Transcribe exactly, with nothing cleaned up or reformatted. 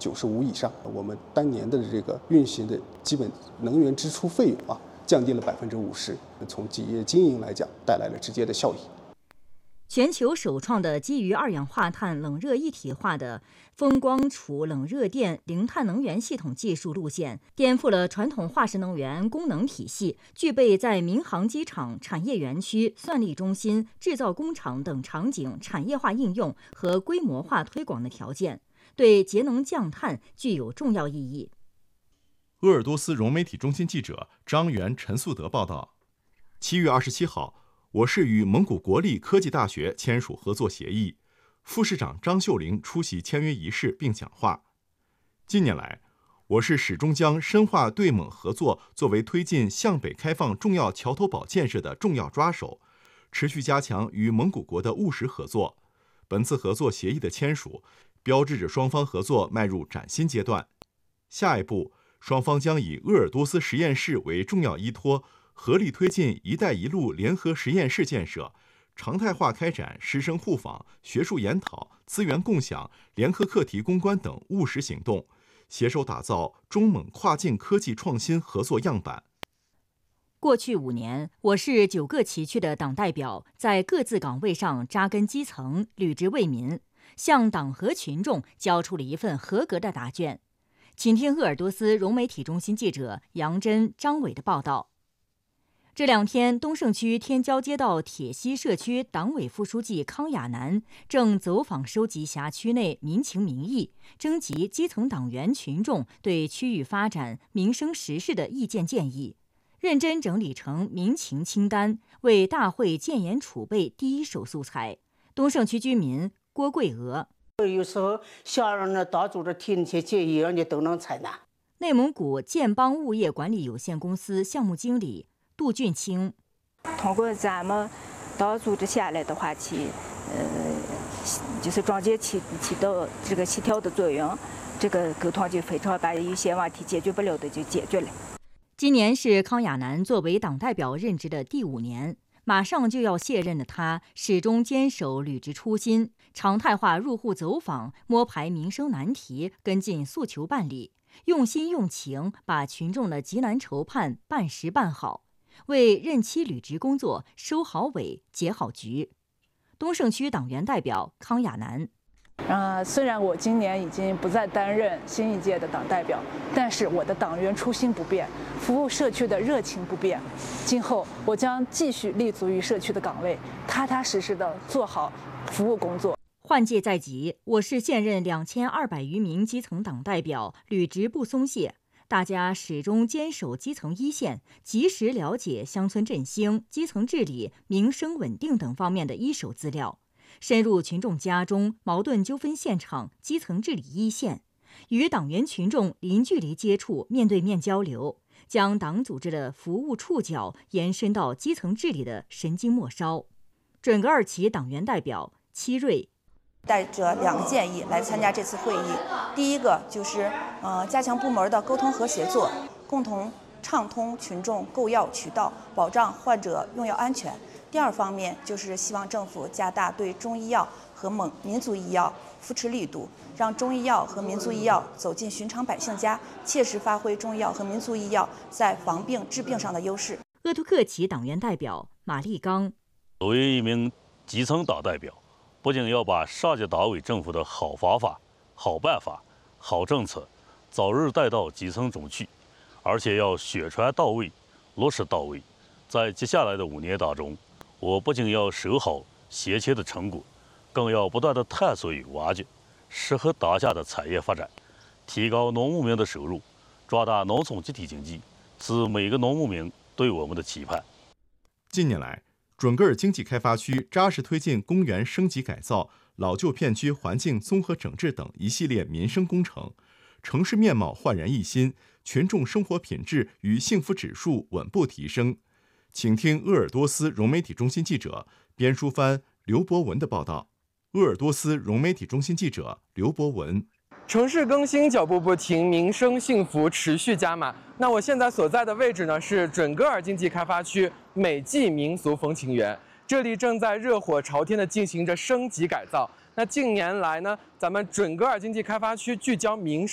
九十五以上。我们当年的这个运行的基本能源支出费用啊，降低了百分之五十，从企业经营来讲，带来了直接的效益。 全球首创的基于二氧化碳冷热一体化的风光储冷热电零碳能源系统技术路线，颠覆了传统化石能源功能体系，具备在民航机场、产业园区、算力中心、制造工厂等场景产业化应用和规模化推广的条件，对节能降碳具有重要意义。 鄂尔多斯融媒体中心记者张元、陈素德报道：七月二十七号。我市与蒙古国立科技大学签署合作协议，副市长张秀玲出席签约仪式并讲话。近年来，我市始终将深化对蒙合作作为推进向北开放重要桥头堡建设的重要抓手，持续加强与蒙古国的务实合作。本次合作协议的签署，标志着双方合作迈入崭新阶段。下一步，双方将以鄂尔多斯实验室为重要依托，合力推进“一带一路”联合实验室建设，常态化开展师生互访、学术研讨、资源共享、联合课题攻关等务实行动，携手打造中蒙跨境科技创新合作样板。 过去五年，我市九个旗区的党代表在各自岗位上扎根基层，履职为民，向党和群众交出了一份合格的答卷。请听鄂尔多斯融媒体中心记者杨真、张伟的报道。这两天，东胜区天骄街道铁西社区党委副书记康亚楠正走访收集辖区内民情民意，征集基层党员群众对区域发展、民生时事的意见建议，认真整理成民情清单，为大会建言储备第一手素材。东胜区居民郭桂娥： 有时候想让那党组织提那些建议，人家都能采纳。 内蒙古建邦物业管理有限公司项目经理杜俊清： 通过咱们党组织下来的话，起呃就是中间起起到这个协调的作用，这个沟通就非常把有些问题解决不了的就解决了。 今年是康亚楠作为党代表任职的第五年，马上就要卸任的他，始终坚守履职初心，常态化入户走访，摸排民生难题，跟进诉求办理，用心用情把群众的急难愁盼办实办好，为任期履职工作收好尾、结好局。东胜区党员代表康亚楠： 呃，虽然我今年已经不再担任新一届的党代表，但是我的党员初心不变，服务社区的热情不变。今后我将继续立足于社区的岗位，踏踏实实地做好服务工作。 换届在即，我市现任两千二百余名基层党代表履职不松懈，大家始终坚守基层一线，及时了解乡村振兴、基层治理、民生稳定等方面的一手资料，深入群众家中、矛盾纠纷现场、基层治理一线，与党员群众零距离接触、面对面交流，将党组织的服务触角延伸到基层治理的神经末梢。准噶尔旗党员代表戚瑞带着两个建议来参加这次会议。第一个就是，呃，加强部门的沟通和协作，共同畅通群众购药渠道，保障患者用药安全。第二方面就是希望政府加大对中医药和蒙民族医药扶持力度，让中医药和民族医药走进寻常百姓家，切实发挥中医药和民族医药在防病治病上的优势。 鄂图克旗党员代表马立刚： 作为一名基层党代表，不仅要把上届党委政府的好方法、好办法、好政策早日带到基层中去，而且要宣传到位、落实到位。在接下来的五年当中，我不仅要守好先前的成果，更要不断地探索与挖掘适合当下的产业发展，提高农牧民的收入，壮大农村集体经济，是每个农牧民对我们的期盼。 近年来，准噶尔经济开发区扎实推进公园升级改造、老旧片区环境综合整治等一系列民生工程，城市面貌焕然一新，群众生活品质与幸福指数稳步提升。请听鄂尔多斯融媒体中心记者边书帆、刘博文的报道。鄂尔多斯融媒体中心记者刘博文： 城市更新脚步不停，民生幸福持续加码。那我现在所在的位置呢，是准噶尔经济开发区美济民俗风情园，这里正在热火朝天地进行着升级改造。那近年来呢，咱们准噶尔经济开发区聚焦民生